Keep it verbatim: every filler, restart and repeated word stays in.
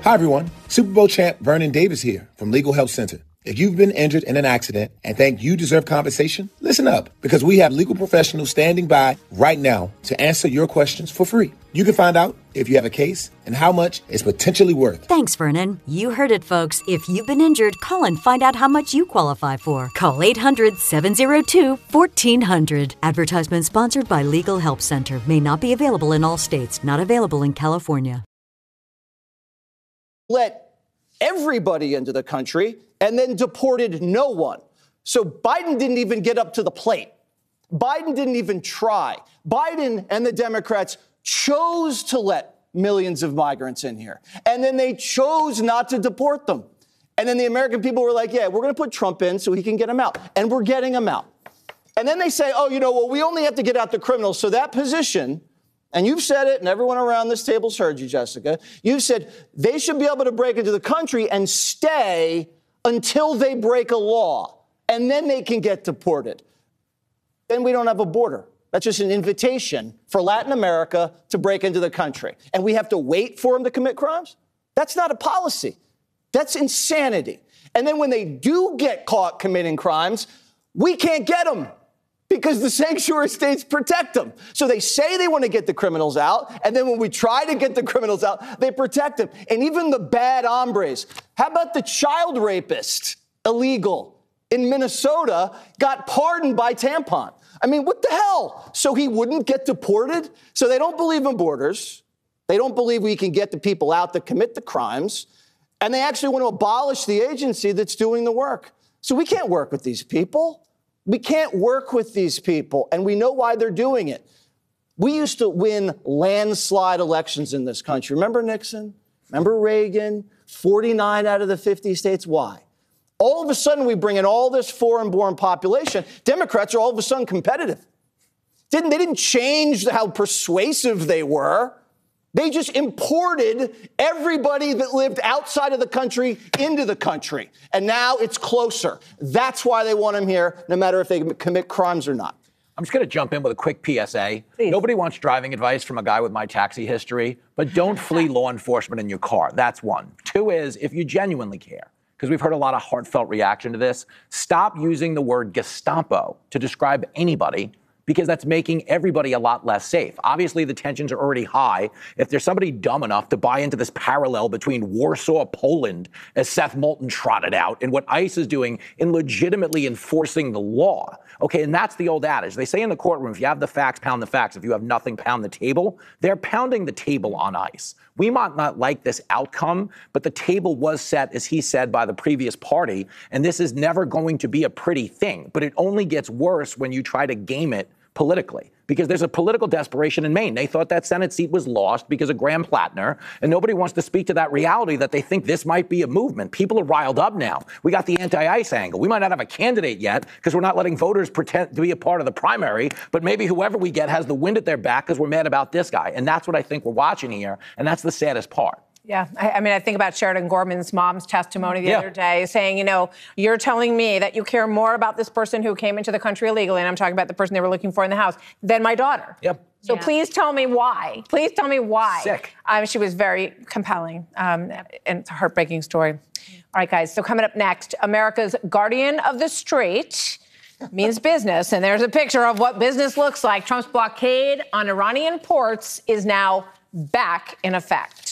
Hi, everyone. Super Bowl champ Vernon Davis here from Legal Help Center. If you've been injured in an accident and think you deserve compensation, listen up, because we have legal professionals standing by right now to answer your questions for free. You can find out if you have a case and how much it's potentially worth. Thanks, Vernon. You heard it, folks. If you've been injured, call and find out how much you qualify for. Call eight hundred, seven oh two, fourteen hundred. Advertisement sponsored by Legal Help Center. May not be available in all states. Not available in California. Let everybody into the country and then deported no one. So Biden didn't even get up to the plate. Biden didn't even try. Biden and the Democrats chose to let millions of migrants in here. And then they chose not to deport them. And then the American people were like, yeah, we're going to put Trump in so he can get them out. And we're getting them out. And then they say, oh, you know, well, we only have to get out the criminals. So that position, and you've said it, and everyone around this table's heard you, Jessica, you've said they should be able to break into the country and stay until they break a law, and then they can get deported. Then we don't have a border. That's just an invitation for Latin America to break into the country. And we have to wait for them to commit crimes? That's not a policy. That's insanity. And then when they do get caught committing crimes, we can't get them because the sanctuary states protect them. So they say they want to get the criminals out, and then when we try to get the criminals out, they protect them. And even the bad hombres. How about the child rapist, illegal, in Minnesota, got pardoned by tampon? I mean, what the hell? So he wouldn't get deported? So they don't believe in borders. They don't believe we can get the people out that commit the crimes. And they actually want to abolish the agency that's doing the work. So we can't work with these people. We can't work with these people, and we know why they're doing it. We used to win landslide elections in this country. Remember Nixon? Remember Reagan? forty-nine out of the fifty states. Why? All of a sudden, we bring in all this foreign-born population. Democrats are all of a sudden competitive. Didn't, they didn't change how persuasive they were. They just imported everybody that lived outside of the country into the country. And now it's closer. That's why they want them here, no matter if they commit crimes or not. I'm just going to jump in with a quick P S A. Please. Nobody wants driving advice from a guy with my taxi history, but don't flee law enforcement in your car. That's one. Two is, if you genuinely care, because we've heard a lot of heartfelt reaction to this, stop using the word Gestapo to describe anybody, because that's making everybody a lot less safe. Obviously, the tensions are already high. If there's somebody dumb enough to buy into this parallel between Warsaw, Poland, as Seth Moulton trotted out, and what ICE is doing in legitimately enforcing the law, okay, and that's the old adage. They say in the courtroom, if you have the facts, pound the facts. If you have nothing, pound the table. They're pounding the table on ICE. We might not like this outcome, but the table was set, as he said, by the previous party, and this is never going to be a pretty thing. But it only gets worse when you try to game it politically, because there's a political desperation in Maine. They thought that Senate seat was lost because of Graham Plattner, and nobody wants to speak to that reality that they think this might be a movement. People are riled up now. We got the anti-ICE angle. We might not have a candidate yet because we're not letting voters pretend to be a part of the primary, but maybe whoever we get has the wind at their back because we're mad about this guy. And that's what I think we're watching here, and that's the saddest part. Yeah, I, I mean, I think about Sheridan Gorman's mom's testimony the Yeah. other day saying, you know, you're telling me that you care more about this person who came into the country illegally, and I'm talking about the person they were looking for in the house, than my daughter. Yep. So Yeah. please tell me why. Please tell me why. Sick. Um, she was very compelling, um, and it's a heartbreaking story. All right, guys, so coming up next, America's guardian of the street means business, and there's a picture of what business looks like. Trump's blockade on Iranian ports is now back in effect.